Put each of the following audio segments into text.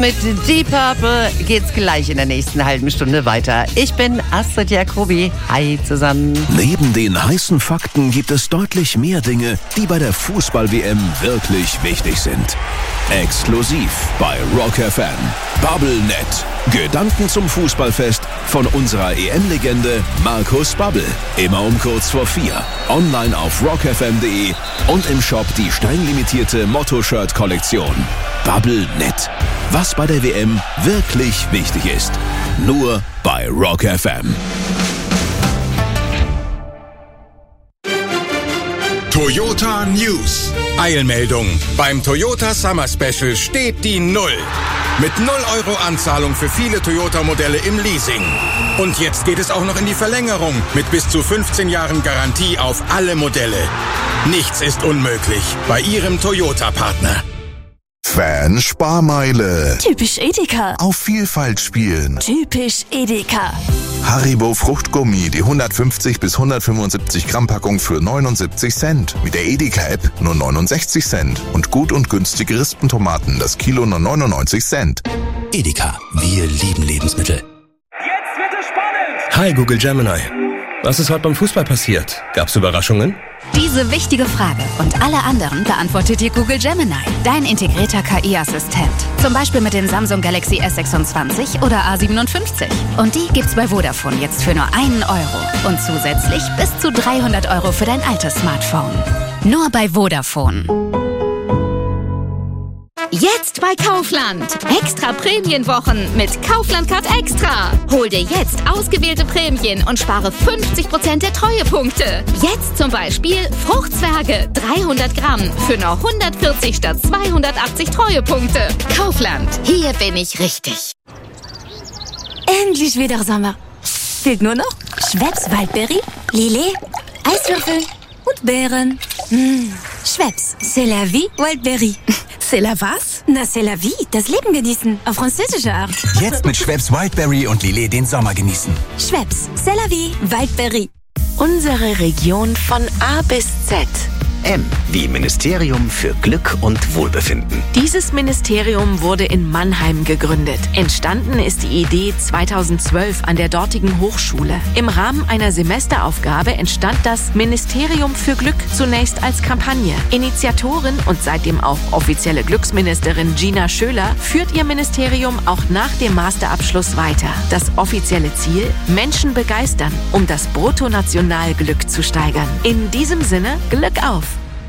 Mit Deep Purple geht's gleich in der nächsten halben Stunde weiter. Ich bin Astrid Jacobi. Hi zusammen. Neben den heißen Fakten gibt es deutlich mehr Dinge, die bei der Fußball-WM wirklich wichtig sind. Exklusiv bei Rock FM. BubbleNet. Gedanken zum Fußballfest von unserer EM-Legende Markus Babbel. Immer um kurz vor 4. Online auf rockfm.de und im Shop die steinlimitierte Motto-Shirt-Kollektion. BubbleNet. Was bei der WM wirklich wichtig ist. Nur bei Rock FM. Toyota News. Eilmeldung. Beim Toyota Summer Special steht die 0. Mit 0 € Anzahlung für viele Toyota-Modelle im Leasing. Und jetzt geht es auch noch in die Verlängerung mit bis zu 15 Jahren Garantie auf alle Modelle. Nichts ist unmöglich bei Ihrem Toyota-Partner. Fan-Sparmeile. Typisch Edeka. Auf Vielfalt spielen. Typisch Edeka. Haribo Fruchtgummi, die 150 bis 175 Gramm Packung für 79 Cent. Mit der Edeka-App nur 69 Cent. Und gut und günstige Rispentomaten, das Kilo nur 99 Cent. Edeka, wir lieben Lebensmittel. Jetzt wird es spannend! Hi Google Gemini. Was ist heute beim Fußball passiert? Gab's Überraschungen? Diese wichtige Frage und alle anderen beantwortet dir Google Gemini, dein integrierter KI-Assistent. Zum Beispiel mit den Samsung Galaxy S26 oder A57. Und die gibt's bei Vodafone jetzt für nur 1 € und zusätzlich bis zu 300 € für dein altes Smartphone. Nur bei Vodafone. Jetzt bei Kaufland. Extra Prämienwochen mit Kaufland Card Extra. Hol dir jetzt ausgewählte Prämien und spare 50% der Treuepunkte. Jetzt zum Beispiel Fruchtzwerge 300 Gramm für nur 140 statt 280 Treuepunkte. Kaufland. Hier bin ich richtig. Endlich wieder Sommer. Fehlt nur noch Schweppes Waldbeere, Lillet, Eiswürfel und Beeren. Schweppes, c'est la vie, Wildberry. C'est la was? Na, c'est la vie, das Leben genießen, auf französische Art. Jetzt mit Schweppes Wildberry und Lillet den Sommer genießen. Schweppes, c'est la vie, Wildberry. Unsere Region von A bis Z. M wie Ministerium für Glück und Wohlbefinden. Dieses Ministerium wurde in Mannheim gegründet. Entstanden ist die Idee 2012 an der dortigen Hochschule. Im Rahmen einer Semesteraufgabe entstand das Ministerium für Glück zunächst als Kampagne. Initiatorin und seitdem auch offizielle Glücksministerin Gina Schöler führt ihr Ministerium auch nach dem Masterabschluss weiter. Das offizielle Ziel? Menschen begeistern, um das Bruttonationalglück zu steigern. In diesem Sinne, Glück auf!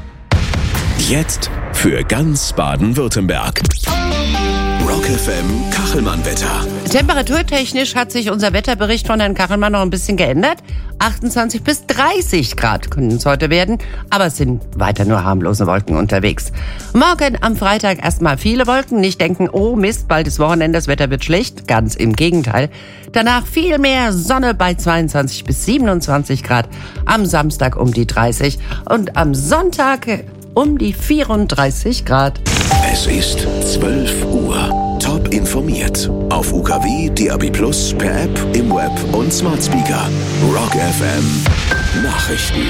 Jetzt für ganz Baden-Württemberg. Rock FM Kachelmann-Wetter. Temperaturtechnisch hat sich unser Wetterbericht von Herrn Kachelmann noch ein bisschen geändert. 28 bis 30 Grad können es heute werden, aber es sind weiter nur harmlose Wolken unterwegs. Morgen am Freitag erstmal viele Wolken. Nicht denken, oh Mist, bald ist Wochenende, das Wetter wird schlecht. Ganz im Gegenteil. Danach viel mehr Sonne bei 22 bis 27 Grad. Am Samstag um die 30 und am Sonntag um die 34 Grad. Es ist 12 Uhr. Top informiert. Auf UKW, DAB+, per App, im Web und Smart Speaker. Rock FM Nachrichten.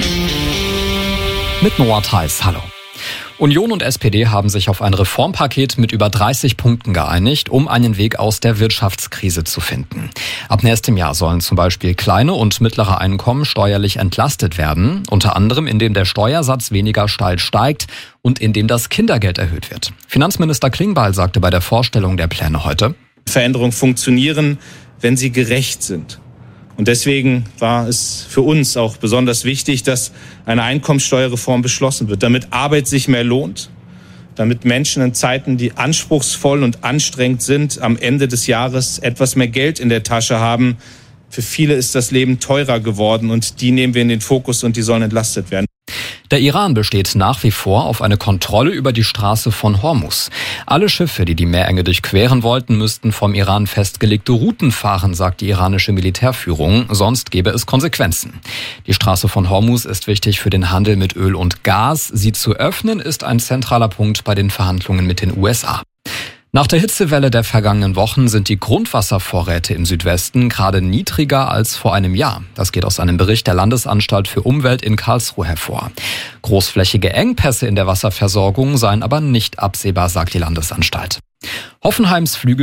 Mit Noah Theis, hallo. Union und SPD haben sich auf ein Reformpaket mit über 30 Punkten geeinigt, um einen Weg aus der Wirtschaftskrise zu finden. Ab nächstem Jahr sollen zum Beispiel kleine und mittlere Einkommen steuerlich entlastet werden, unter anderem indem der Steuersatz weniger steil steigt und indem das Kindergeld erhöht wird. Finanzminister Klingbeil sagte bei der Vorstellung der Pläne heute: Veränderungen funktionieren, wenn sie gerecht sind. Und deswegen war es für uns auch besonders wichtig, dass eine Einkommensteuerreform beschlossen wird, damit Arbeit sich mehr lohnt, damit Menschen in Zeiten, die anspruchsvoll und anstrengend sind, am Ende des Jahres etwas mehr Geld in der Tasche haben. Für viele ist das Leben teurer geworden und die nehmen wir in den Fokus und die sollen entlastet werden. Der Iran besteht nach wie vor auf eine Kontrolle über die Straße von Hormuz. Alle Schiffe, die die Meerenge durchqueren wollten, müssten vom Iran festgelegte Routen fahren, sagt die iranische Militärführung, sonst gäbe es Konsequenzen. Die Straße von Hormuz ist wichtig für den Handel mit Öl und Gas. Sie zu öffnen ist ein zentraler Punkt bei den Verhandlungen mit den USA. Nach der Hitzewelle der vergangenen Wochen sind die Grundwasservorräte im Südwesten gerade niedriger als vor einem Jahr. Das geht aus einem Bericht der Landesanstalt für Umwelt in Karlsruhe hervor. Großflächige Engpässe in der Wasserversorgung seien aber nicht absehbar, sagt die Landesanstalt. Hoffenheims Flügel